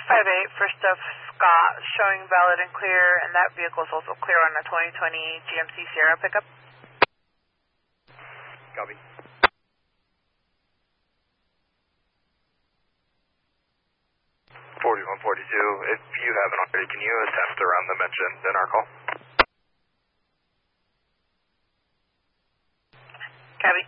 5-8, first of Scott, showing valid and clear, and that vehicle is also clear on a 2020 GMC Sierra pickup. Copy. 4142, if you haven't already, can you attest around the mentioned in our call? Copy.